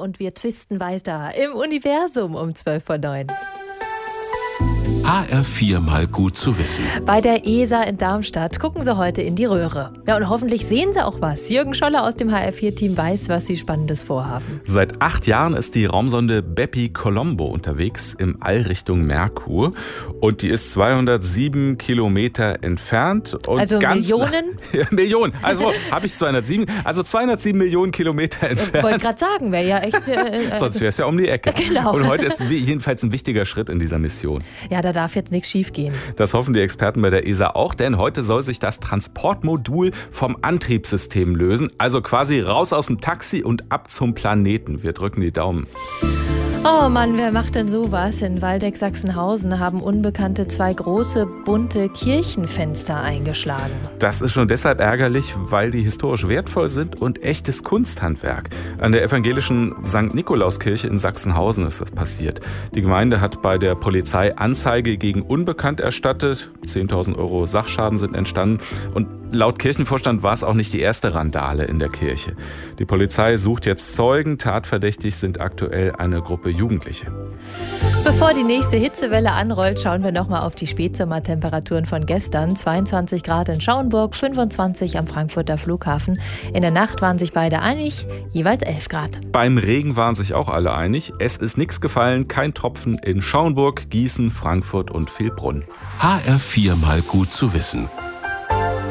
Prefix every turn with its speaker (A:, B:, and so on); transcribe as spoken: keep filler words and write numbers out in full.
A: und wir twisten weiter im Universum um zwölf vor neun.
B: H R vier mal gut zu wissen.
A: Bei der E S A in Darmstadt gucken sie heute in die Röhre. Ja, und hoffentlich sehen sie auch was. Jürgen Scholler aus dem H R vier Team weiß, was sie Spannendes vorhaben.
C: Seit acht Jahren ist die Raumsonde Bepi-Colombo unterwegs im All Richtung Merkur. Und die ist zweihundertsieben Kilometer entfernt. Und
A: also
C: ganz
A: Millionen?
C: Ja, Millionen. Also habe ich zweihundertsieben. Also zweihundertsieben Millionen Kilometer entfernt.
A: Ich wollte gerade sagen, wäre ja echt... Äh,
C: Sonst wäre es ja um die Ecke.
A: Genau.
C: Und heute ist jedenfalls ein wichtiger Schritt in dieser Mission.
A: Ja, da darf jetzt nichts schief gehen.
C: Das hoffen die Experten bei der E S A auch, denn heute soll sich das Transportmodul vom Antriebssystem lösen. Also quasi raus aus dem Taxi und ab zum Planeten. Wir drücken die Daumen.
A: Oh Mann, wer macht denn sowas? In Waldeck-Sachsenhausen haben Unbekannte zwei große, bunte Kirchenfenster eingeschlagen.
C: Das ist schon deshalb ärgerlich, weil die historisch wertvoll sind und echtes Kunsthandwerk. An der evangelischen Sankt Nikolauskirche in Sachsenhausen ist das passiert. Die Gemeinde hat bei der Polizei Anzeige gegen Unbekannt erstattet. zehntausend Euro Sachschaden sind entstanden. Und laut Kirchenvorstand war es auch nicht die erste Randale in der Kirche. Die Polizei sucht jetzt Zeugen. Tatverdächtig sind aktuell eine Gruppe Jugendliche.
A: Bevor die nächste Hitzewelle anrollt, schauen wir nochmal auf die Spätsommertemperaturen von gestern. zweiundzwanzig Grad in Schauenburg, fünfundzwanzig am Frankfurter Flughafen. In der Nacht waren sich beide einig, jeweils elf Grad.
C: Beim Regen waren sich auch alle einig. Es ist nichts gefallen, kein Tropfen in Schauenburg, Gießen, Frankfurt und Vilbbrunn.
B: H R vier mal gut zu wissen.